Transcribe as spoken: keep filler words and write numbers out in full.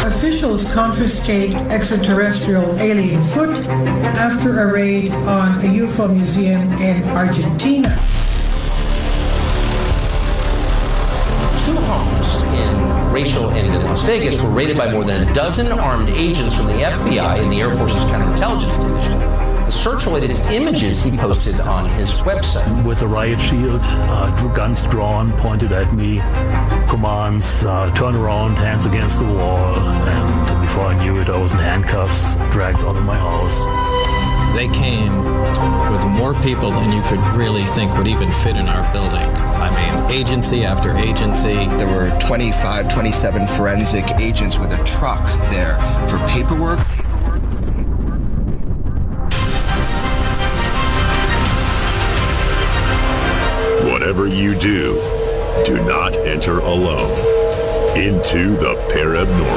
Officials confiscate extraterrestrial alien foot after a raid on a U F O museum in Argentina. Two homes in Rachel and in Las Vegas were raided by more than a dozen armed agents from the F B I and the Air Force's Counterintelligence Division. The search related to images he posted on his website. With a riot shield, uh, guns drawn, pointed at me, commands, uh, turn around, hands against the wall, and before I knew it, I was in handcuffs, dragged out of my house. They came with more people than you could really think would even fit in our building. I mean, agency after agency. There were twenty-five, twenty-seven forensic agents with a truck there for paperwork. Whatever you do, do not enter alone into the paranormal.